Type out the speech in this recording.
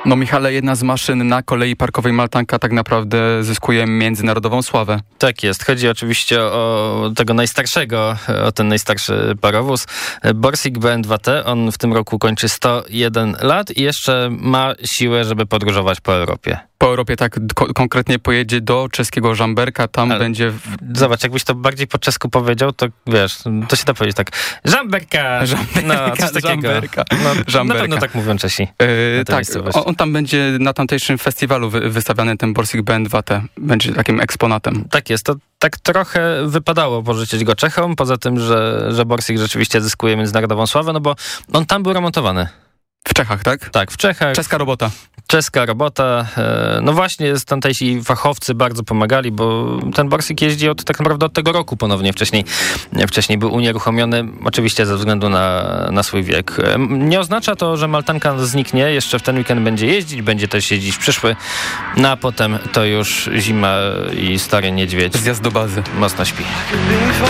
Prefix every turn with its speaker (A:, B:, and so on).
A: No Michale, jedna z maszyn na kolei parkowej Maltanka tak naprawdę zyskuje międzynarodową sławę.
B: Tak jest. Chodzi oczywiście o ten najstarszy parowóz. Borsig BN2T. On w tym roku kończy 101 lat i jeszcze ma siłę, żeby podróżować po Europie.
A: Po Europie tak konkretnie pojedzie do czeskiego Żamberka, tam będzie...
B: Zobacz, jakbyś to bardziej po czesku powiedział, to wiesz, to się da powiedzieć tak. Żamberka! No, coś takiego.
A: Żamberka.
B: No, na pewno tak mówią Czesi.
A: Tak, on tam będzie na tamtejszym festiwalu wystawiany, ten Borsig BN2T. Będzie takim eksponatem.
B: Tak jest, to tak trochę wypadało pożyczyć go Czechom, poza tym, że Borsig rzeczywiście zyskuje międzynarodową sławę, no bo on tam był remontowany.
A: W Czechach, tak?
B: Tak, w Czechach. Czeska robota. No właśnie, tamtejsi fachowcy bardzo pomagali, bo ten Borsig jeździ tak naprawdę od tego roku ponownie. Wcześniej był unieruchomiony, oczywiście ze względu na swój wiek. Nie oznacza to, że Maltanka zniknie. Jeszcze w ten weekend będzie jeździć, będzie też jeździć w przyszły. No a potem to już zima i stary niedźwiedź.
A: Zjazd do bazy.
B: Mocno śpi.